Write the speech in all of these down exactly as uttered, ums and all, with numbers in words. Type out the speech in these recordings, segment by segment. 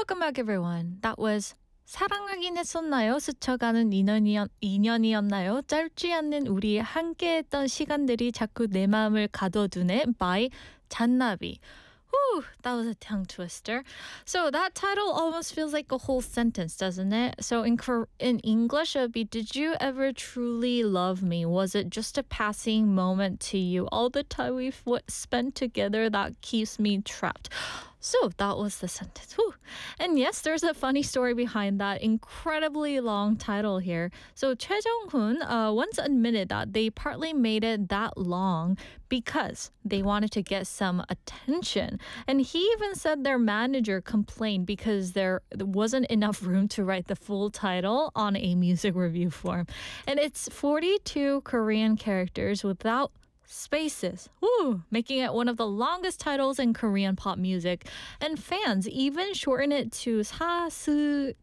Welcome back, everyone. That was 사랑하긴 했었나요? 스쳐가는 인연이었, 인연이었나요? 짧지 않는 우리 함께했던 시간들이 자꾸 내 마음을 가둬두네 by 잔나비. Whew, that was a tongue twister. So that title almost feels like a whole sentence, doesn't it? So in Kor- in English, it would be, did you ever truly love me? Was it just a passing moment to you? All the time we've w- spent together that keeps me trapped. So that was the sentence. Whew. And yes, there's a funny story behind that incredibly long title here. So Choi Jong-hoon uh, once admitted that they partly made it that long because they wanted to get some attention. And he even said their manager complained because there wasn't enough room to write the full title on a music review form. And it's forty-two Korean characters without spaces, woo, making it one of the longest titles in Korean pop music. And fans even shorten it to 사스가.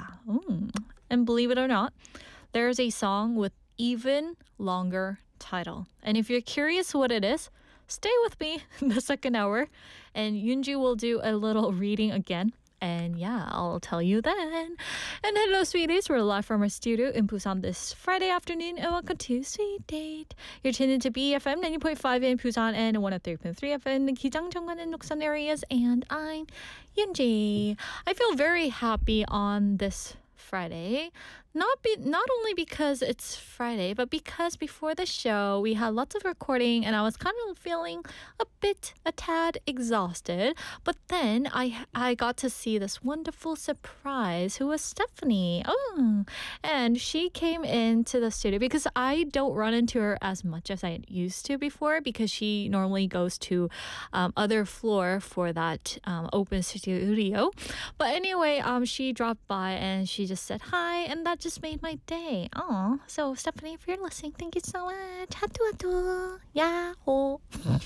Mm. And believe it or not, there's a song with even longer title. And if you're curious what it is, stay with me in the second hour, and Yoonji will do a little reading again. And yeah, I'll tell you then. And hello, sweeties. We're live from our studio in Busan this Friday afternoon. And welcome to Sweet Date. You're tuned into B F M ninety point five in Busan and one oh three point three F M in the Gijang, Jongwan, and Noksan areas. And I'm Yoonji. I feel very happy on this Friday. Not be not only because it's Friday, but because before the show we had lots of recording and I was kind of feeling a bit, a tad exhausted. But then I I got to see this wonderful surprise who was Stephanie. Oh, and she came into the studio because I don't run into her as much as I used to before because she normally goes to um, other floor for that um, open studio. But anyway, um, she dropped by and she just said hi, and that just made my day. Oh, so Stephanie, if you're listening, thank you so much. Hatu hatu. Yahoo.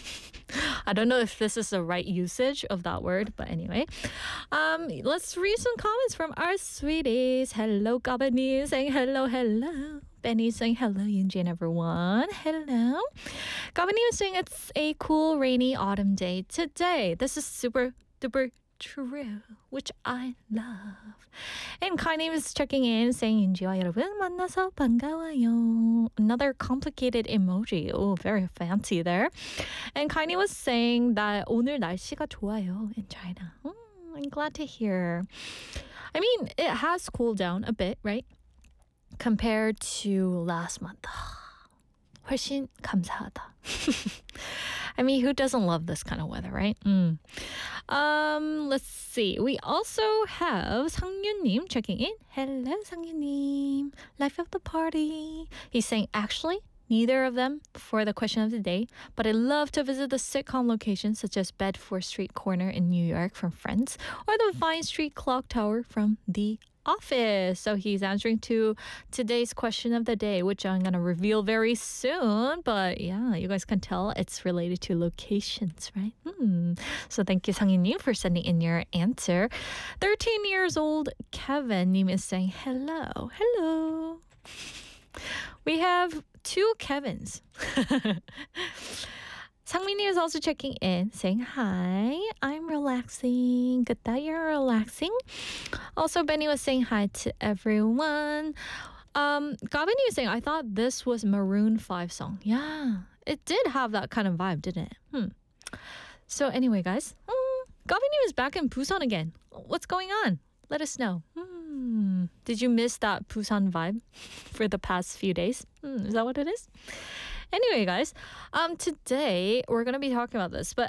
I don't know if this is the right usage of that word, but anyway. Um, let's read some comments from our sweeties. Hello, Gabani saying hello, hello. Benny saying hello, Yoonji and everyone. Hello. Gabani was saying it's a cool rainy autumn day today. This is super duper true, which I love. And Kaini was checking in saying 윤지와 여러분 만나서 반가워요. Another complicated emoji. Oh, very fancy there. And Kaini was saying that 오늘 날씨가 좋아요 in China. Oh, I'm glad to hear. I mean, it has cooled down a bit, right? Compared to last month. 훨씬 감사하다. I mean, who doesn't love this kind of weather, right? Mm. Um, let's see. We also have 상윤님 checking in. Hello, 상윤님. Life of the party. He's saying, actually, neither of them for the question of the day, but I love to visit the sitcom locations such as Bedford Street Corner in New York from Friends or the Vine Street Clock Tower from The Office. So he's answering to today's question of the day, which I'm going to reveal very soon. But yeah, you guys can tell it's related to locations, right? Hmm. So thank you, 상인님, for sending in your answer. thirteen years old Kevin 님 is saying hello. Hello. We have two Kevins. Sangmini is also checking in, saying hi. I'm relaxing. Good that you're relaxing. Also, Benny was saying hi to everyone. Um, Gavin was saying, I thought this was Maroon five song. Yeah, it did have that kind of vibe, didn't it? Hmm. So anyway, guys, mm, Gavin is back in Busan again. What's going on? Let us know. Hmm. Did you miss that Busan vibe for the past few days? Hmm. Is that what it is? Anyway, guys, um, today we're going to be talking about this. But